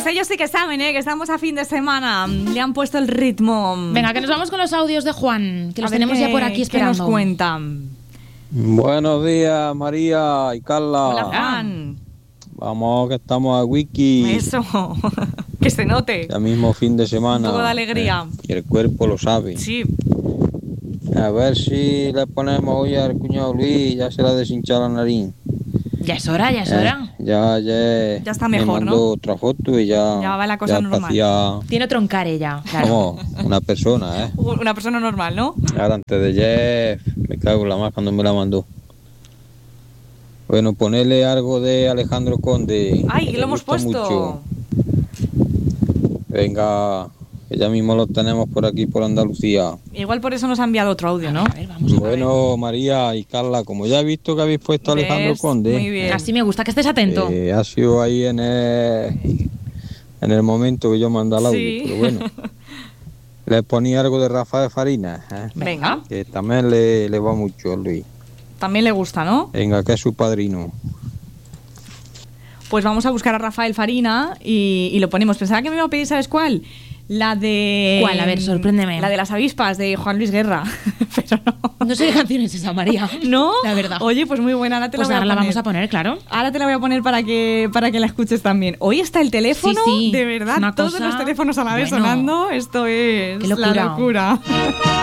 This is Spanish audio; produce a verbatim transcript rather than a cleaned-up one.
Pues ellos sí que saben, ¿eh? Que estamos a fin de semana. Le han puesto el ritmo. Venga, que nos vamos con los audios de Juan, que los tenemos qué, ya por aquí esperando. ¿Qué nos cuentan? Buenos días, María y Carla. Hola, Juan. Vamos, que estamos a Wiki. Eso, que se note. Ya mismo fin de semana. Un poco de alegría. Eh, y el cuerpo lo sabe. Sí. A ver si le ponemos hoy al cuñado Luis, ya se le ha deshinchado la nariz. Ya es hora, ya es hora. Eh, ya, ya, ya está mejor, me mandó ¿no? otra foto y ya. Ya va la cosa ya normal. Parecía, Tiene otro encare ya, claro. como una persona, ¿eh? Una persona normal, ¿no? Ahora antes de Jeff, me cago en la más cuando me la mandó. Bueno, ponerle algo de Alejandro Conde. Ay, lo hemos puesto. Mucho. Venga, que ya mismo lo tenemos por aquí, por Andalucía. Igual por eso nos ha enviado otro audio, ¿no? A ver, vamos a Bueno, ver. María y Carla, como ya he visto que habéis puesto a ¿Ves? Alejandro Conde. Muy bien. Así me gusta, que estés atento. Eh, ha sido ahí en el, en el momento que yo mandé el audio, Sí. pero bueno. Le ponía algo de Rafael Farinas, ¿eh? Venga. Que también le, le va mucho a Luis. También le gusta, ¿no? Venga, que es su padrino. Pues vamos a buscar a Rafael Farina y, y lo ponemos. Pensaba que me iba a pedir, ¿sabes cuál? La de... ¿Cuál? A ver, sorpréndeme. La de las avispas, de Juan Luis Guerra. Pero no. No sé qué canción es esa, María. ¿No? La verdad. Oye, pues muy buena. Ahora te Pues la voy ahora a la poner. vamos a poner, claro. Ahora te la voy a poner para que, para que la escuches también. Hoy está el teléfono, Sí, sí. de verdad, Una todos cosa- los teléfonos a la vez Bueno. sonando. Esto es Qué locura. la locura.